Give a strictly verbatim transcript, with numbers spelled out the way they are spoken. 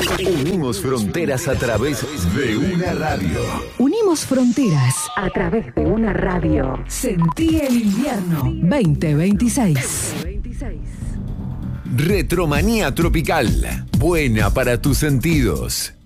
Unimos fronteras a través de una radio. Unimos fronteras a través de una radio. Sentí el invierno veinte veintiséis. Retromanía tropical. Buena para tus sentidos.